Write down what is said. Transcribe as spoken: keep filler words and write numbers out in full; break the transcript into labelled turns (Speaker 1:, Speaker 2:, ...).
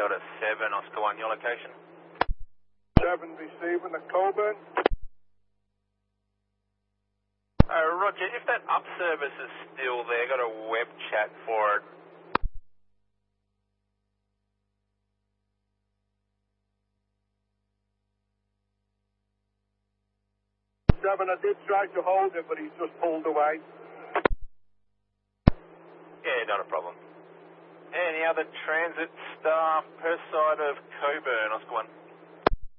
Speaker 1: Delta seven, Oscar one, your location?
Speaker 2: seven receiving the Coburn.
Speaker 1: Uh, Roger, if that up service is still there, got a web chat for it.
Speaker 2: seven, I did try to hold it, but he's just pulled away.
Speaker 1: Yeah, not a problem. Any other transit staff per side of Coburn, Oscar one?